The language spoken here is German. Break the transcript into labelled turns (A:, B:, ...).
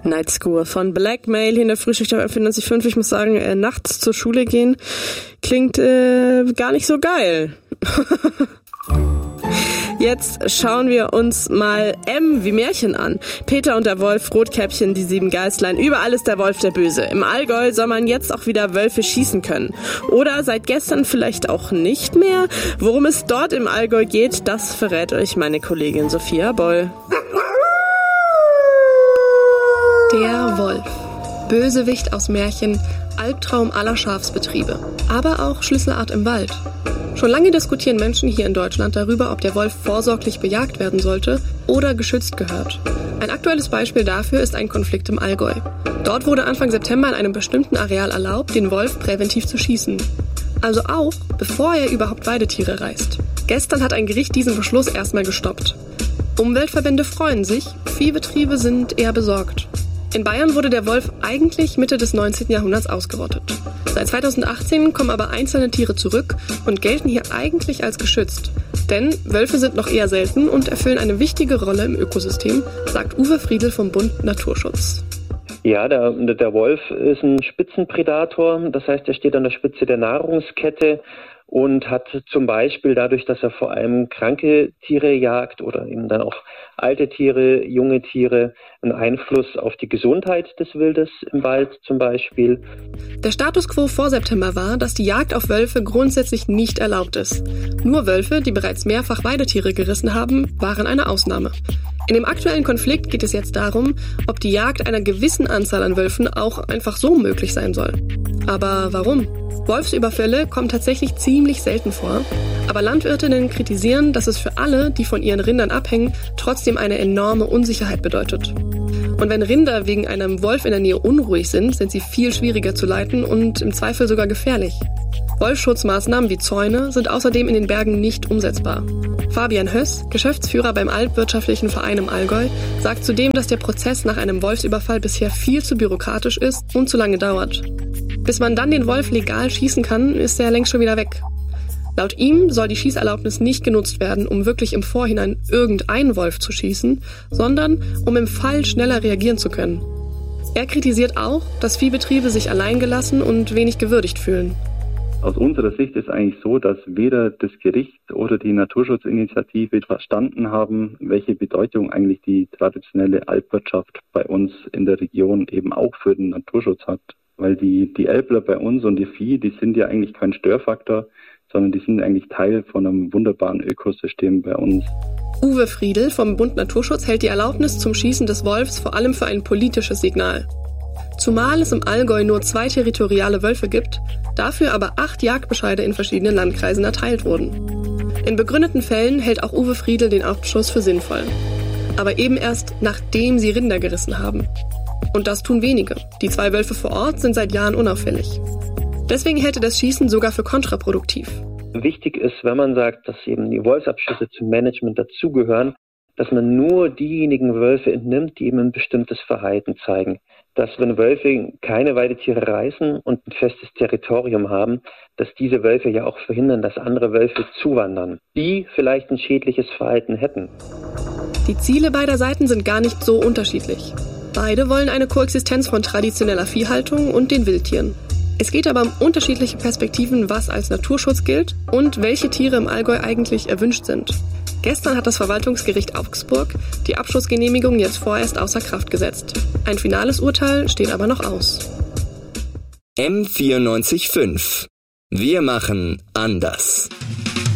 A: Night School von Blackmail hier in der Frühschicht auf FM 94.5. Ich muss sagen, nachts zur Schule gehen klingt gar nicht so geil. Jetzt schauen wir uns mal M wie Märchen an. Peter und der Wolf, Rotkäppchen, die 7 Geißlein, überall ist der Wolf der Böse. Im Allgäu soll man jetzt auch wieder Wölfe schießen können. Oder seit gestern vielleicht auch nicht mehr. Worum es dort im Allgäu geht, das verrät euch meine Kollegin Sophia Boll.
B: Der Wolf. Bösewicht aus Märchen, Albtraum aller Schafsbetriebe. Aber auch Schlüsselart im Wald. Schon lange diskutieren Menschen hier in Deutschland darüber, ob der Wolf vorsorglich bejagt werden sollte oder geschützt gehört. Ein aktuelles Beispiel dafür ist ein Konflikt im Allgäu. Dort wurde Anfang September in einem bestimmten Areal erlaubt, den Wolf präventiv zu schießen. Also auch, bevor er überhaupt Weidetiere reißt. Gestern hat ein Gericht diesen Beschluss erstmal gestoppt. Umweltverbände freuen sich, Viehbetriebe sind eher besorgt. In Bayern wurde der Wolf eigentlich Mitte des 19. Jahrhunderts ausgerottet. Seit 2018 kommen aber einzelne Tiere zurück und gelten hier eigentlich als geschützt. Denn Wölfe sind noch eher selten und erfüllen eine wichtige Rolle im Ökosystem, sagt Uwe Friedl vom Bund Naturschutz.
C: Ja, der Wolf ist ein Spitzenpredator, das heißt, er steht an der Spitze der Nahrungskette und hat zum Beispiel dadurch, dass er vor allem kranke Tiere jagt oder eben dann auch alte Tiere, junge Tiere, einen Einfluss auf die Gesundheit des Wildes im Wald zum Beispiel.
B: Der Status quo vor September war, dass die Jagd auf Wölfe grundsätzlich nicht erlaubt ist. Nur Wölfe, die bereits mehrfach Weidetiere gerissen haben, waren eine Ausnahme. In dem aktuellen Konflikt geht es jetzt darum, ob die Jagd einer gewissen Anzahl an Wölfen auch einfach so möglich sein soll. Aber warum? Wolfsüberfälle kommen tatsächlich ziemlich selten vor. Aber Landwirtinnen kritisieren, dass es für alle, die von ihren Rindern abhängen, trotzdem eine enorme Unsicherheit bedeutet. Und wenn Rinder wegen einem Wolf in der Nähe unruhig sind sie viel schwieriger zu leiten und im Zweifel sogar gefährlich. Wolfsschutzmaßnahmen wie Zäune sind außerdem in den Bergen nicht umsetzbar. Fabian Höss, Geschäftsführer beim Alpwirtschaftlichen Verein im Allgäu, sagt zudem, dass der Prozess nach einem Wolfsüberfall bisher viel zu bürokratisch ist und zu lange dauert. Bis man dann den Wolf legal schießen kann, ist er längst schon wieder weg. Laut ihm soll die Schießerlaubnis nicht genutzt werden, um wirklich im Vorhinein irgendeinen Wolf zu schießen, sondern um im Fall schneller reagieren zu können. Er kritisiert auch, dass Viehbetriebe sich alleingelassen und wenig gewürdigt fühlen.
D: Aus unserer Sicht ist eigentlich so, dass weder das Gericht oder die Naturschutzinitiative verstanden haben, welche Bedeutung eigentlich die traditionelle Alpwirtschaft bei uns in der Region eben auch für den Naturschutz hat. Weil die Älpler bei uns und die Vieh, die sind ja eigentlich kein Störfaktor, sondern die sind eigentlich Teil von einem wunderbaren Ökosystem bei uns.
B: Uwe Friedl vom Bund Naturschutz hält die Erlaubnis zum Schießen des Wolfs vor allem für ein politisches Signal. Zumal es im Allgäu nur 2 territoriale Wölfe gibt, dafür aber 8 Jagdbescheide in verschiedenen Landkreisen erteilt wurden. In begründeten Fällen hält auch Uwe Friedl den Abschuss für sinnvoll. Aber eben erst, nachdem sie Rinder gerissen haben. Und das tun wenige. Die 2 Wölfe vor Ort sind seit Jahren unauffällig. Deswegen hält er das Schießen sogar für kontraproduktiv.
C: Wichtig ist, wenn man sagt, dass eben die Wolfsabschüsse zum Management dazugehören, dass man nur diejenigen Wölfe entnimmt, die eben ein bestimmtes Verhalten zeigen. Dass wenn Wölfe keine Weidetiere reißen und ein festes Territorium haben, dass diese Wölfe ja auch verhindern, dass andere Wölfe zuwandern, die vielleicht ein schädliches Verhalten hätten.
B: Die Ziele beider Seiten sind gar nicht so unterschiedlich. Beide wollen eine Koexistenz von traditioneller Viehhaltung und den Wildtieren. Es geht aber um unterschiedliche Perspektiven, was als Naturschutz gilt und welche Tiere im Allgäu eigentlich erwünscht sind. Gestern hat das Verwaltungsgericht Augsburg die Abschussgenehmigung jetzt vorerst außer Kraft gesetzt. Ein finales Urteil steht aber noch aus.
E: M94.5. Wir machen anders.